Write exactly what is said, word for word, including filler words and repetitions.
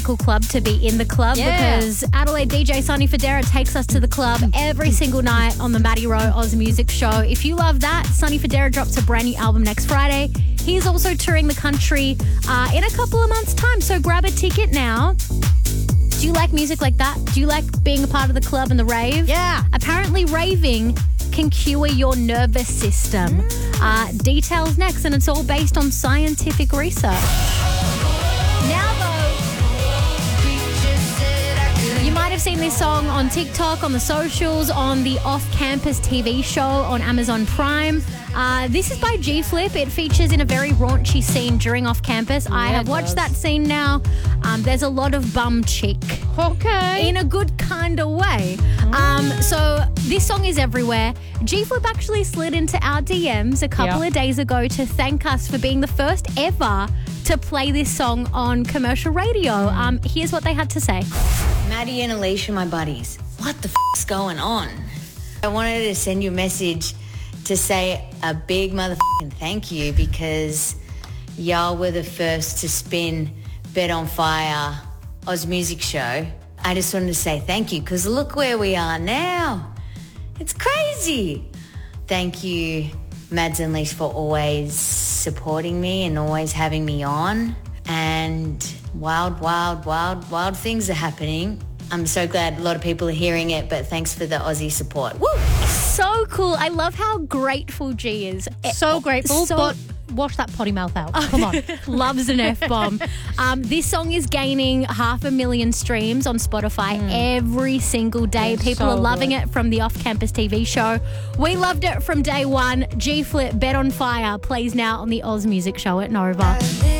cool club to be in the club Yeah. because Adelaide D J Sonny Fodera takes us to the club every single night on the Maddie Rowe Oz Music Show. If you love that, Sonny Fodera drops a brand new album next Friday. He's also touring the country uh, in a couple of months' time, so grab a ticket now. Do you like music like that? Do you like being a part of the club and the rave? Yeah. Apparently raving can cure your nervous system. Uh, details next, and it's all based on scientific research. Now, though, you might have seen this song on TikTok, on the socials, on the Off-Campus T V show on Amazon Prime. Uh, this is by G-Flip. It features in a very raunchy scene during Off-Campus. I Yeah, have it watched does. that scene now. Um, there's a lot of bum chick. Okay. In a good kind of way. Um, so this song is everywhere. G-Flip actually slid into our D Ms a couple Yeah. of days ago to thank us for being the first ever to play this song on commercial radio. Um, here's what they had to say. Maddie and Alicia, my buddies, what the f***'s going on? I wanted to send you a message to say a big motherfucking thank you because y'all were the first to spin Bet on Fire Oz Music Show. I just wanted to say thank you because look where we are now. It's crazy. Thank you, Mads and Leash, for always supporting me and always having me on. And wild, wild, wild, wild things are happening. I'm so glad a lot of people are hearing it, but thanks for the Aussie support. Woo! So cool. I love how grateful G is. So grateful, So- but wash that potty mouth out. Come on. Loves an F-bomb. Um, this song is gaining half a million streams on Spotify every single day. It's People so are loving good. it from the Off-Campus T V show. We loved it from day one. G-Flip, Bet on Fire plays now on the Oz Music Show at Nova.